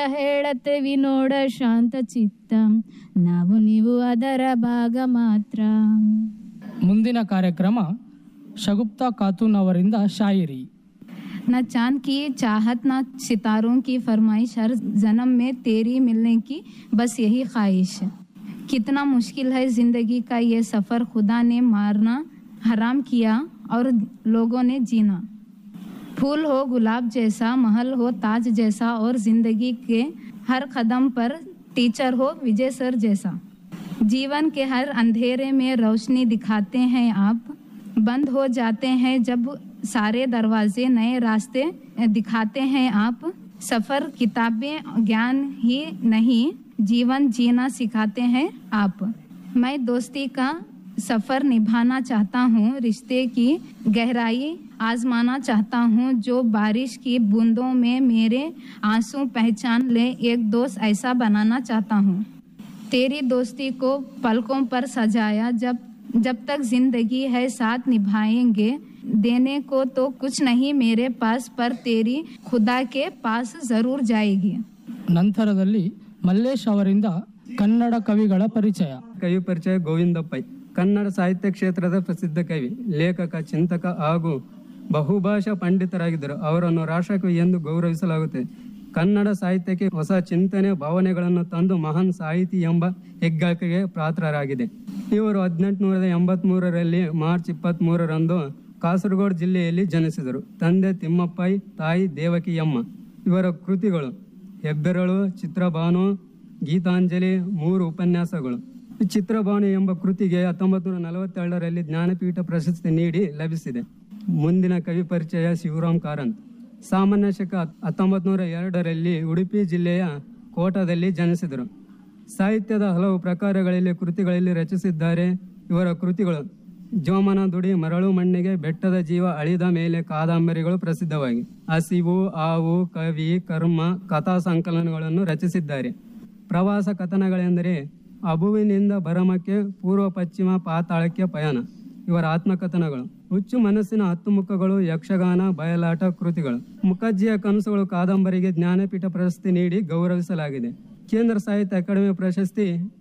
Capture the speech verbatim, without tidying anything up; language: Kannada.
ಹೇಳತ್ತೇವಿ ನೋಡ ಶಾಂತ ಚಿತ್ತ, ನಾವು ನೀವು ಅದರ ಭಾಗ ಮಾತ್ರ. ಮುಂದಿನ ಕಾರ್ಯಕ್ರಮ ಶಗುಪ್ತಾ ಖಾತೂನ್ ಅವರಿಂದ ಶಾಯಿರಿ. न चांद की चाहत न सितारों की फरमाइश, हर जन्म में तेरी मिलने की बस यही ख्वाहिश. कितना मुश्किल है जिंदगी का ये सफर, खुदा ने मारना हराम किया और लोगों ने जीना. फूल हो गुलाब जैसा, महल हो ताज जैसा, और जिंदगी के हर कदम पर टीचर हो विजय सर जैसा. जीवन के हर अंधेरे में रोशनी दिखाते हैं आप, बंद हो जाते हैं जब सारे दरवाजे, नए रास्ते दिखाते हैं आप. सफर किताबें ज्ञान ही नहीं, जीवन जीना सिखाते हैं आप. मैं दोस्ती का सफर निभाना चाहता हूँ, रिश्ते की गहराई आजमाना चाहता हूँ. जो बारिश की बूंदों में मेरे आंसू पहचान ले, एक दोस्त ऐसा बनाना चाहता हूँ. तेरी दोस्ती को पलकों पर सजाया, जब जब तक जिंदगी है साथ निभाएंगे. देने को तो कुछ नहीं मेरे पास, पर तेरी खुदा के पास जरूर जाएगी. ನಂತರದಲ್ಲಿ ಮಲ್ಲೇಶ್ ಅವರಿಂದ ಕನ್ನಡ ಕವಿಗಳ ಪರಿಚಯ. ಕವಿ ಪರಿಚಯ ಗೋವಿಂದ ಪೈ. ಕನ್ನಡ ಸಾಹಿತ್ಯ ಕ್ಷೇತ್ರದ ಪ್ರಸಿದ್ಧ ಕವಿ, ಲೇಖಕ, ಚಿಂತಕ ಹಾಗೂ ಬಹುಭಾಷಾ ಪಂಡಿತರಾಗಿದ್ದರು. ಅವರನ್ನು ರಾಷ್ಟ್ರಕವಿ ಎಂದು ಗೌರವಿಸಲಾಗುತ್ತದೆ. ಕನ್ನಡ ಸಾಹಿತ್ಯಕ್ಕೆ ಹೊಸ ಚಿಂತನೆ ಭಾವನೆಗಳನ್ನು ತಂದು ಮಹಾನ್ ಸಾಹಿತಿ ಎಂಬ ಹೆಗ್ಗಳಿಕೆಗೆ ಪಾತ್ರರಾಗಿದೆ. ಇವರು ಹದಿನೆಂಟುನೂರ ಎಂಬತ್ತ್ ಮೂರರಲ್ಲಿ ಮಾರ್ಚ್ ಇಪ್ಪತ್ತ್ ಮೂರರಂದು ಕಾಸರಗೋಡು ಜಿಲ್ಲೆಯಲ್ಲಿ ಜನಿಸಿದರು. ತಂದೆ ತಿಮ್ಮಪ್ಪೈ, ತಾಯಿ ದೇವಕಿಯಮ್ಮ. ಇವರ ಕೃತಿಗಳು ಹೆಬ್ಬೆರಳು, ಚಿತ್ರಭಾನು, ಗೀತಾಂಜಲಿ, ಮೂರು ಉಪನ್ಯಾಸಗಳು. ಚಿತ್ರಭಾನು ಎಂಬ ಕೃತಿಗೆ ಹತ್ತೊಂಬತ್ತು ನೂರ ನಲವತ್ತೆರಡರಲ್ಲಿ ಜ್ಞಾನಪೀಠ ಪ್ರಶಸ್ತಿ ನೀಡಿ ಲಭಿಸಿದೆ. ಮುಂದಿನ ಕವಿ ಪರಿಚಯ ಶಿವರಾಮ್ ಕಾರಂತ್. ಸಾಮಾನ್ಯ ಶಕ ಹತ್ತೊಂಬತ್ತು ನೂರ ಎರಡರಲ್ಲಿ ಉಡುಪಿ ಜಿಲ್ಲೆಯ ಕೋಟದಲ್ಲಿ ಜನಿಸಿದರು. ಸಾಹಿತ್ಯದ ಹಲವು ಪ್ರಕಾರಗಳಲ್ಲಿ ಕೃತಿಗಳಲ್ಲಿ ರಚಿಸಿದ್ದಾರೆ. ಇವರ ಕೃತಿಗಳು ಜೋಮನ ದುಡಿ, ಮರಳು ಮಣ್ಣಿಗೆ, ಬೆಟ್ಟದ ಜೀವ, ಅಳಿದ ಮೇಲೆ ಕಾದಂಬರಿಗಳು ಪ್ರಸಿದ್ಧವಾಗಿ. ಹಸಿವು, ಆವು, ಕವಿ, ಕರ್ಮ, ಕಥಾ ಸಂಕಲನಗಳನ್ನು ರಚಿಸಿದ್ದಾರೆ. ಪ್ರವಾಸ ಕಥನಗಳೆಂದರೆ ಅಬುವಿನಿಂದ ಬರಮಕ್ಕೆ, ಪೂರ್ವ ಪಶ್ಚಿಮ ಪಾತಾಳಕ್ಕೆ ಪಯಣ ಇವರ ಆತ್ಮಕಥನಗಳು. ಹುಚ್ಚು ಮನಸ್ಸಿನ ಹತ್ತು ಮುಖಗಳು, ಯಕ್ಷಗಾನ, ಬಯಲಾಟ ಕೃತಿಗಳು. ಮುಖಜ್ಜಿಯ ಕನಸುಗಳು ಕಾದಂಬರಿಗೆ ಜ್ಞಾನಪೀಠ ಪ್ರಶಸ್ತಿ ನೀಡಿ ಗೌರವಿಸಲಾಗಿದೆ. ಕೇಂದ್ರ ಸಾಹಿತ್ಯ ಅಕಾಡೆಮಿ ಪ್ರಶಸ್ತಿ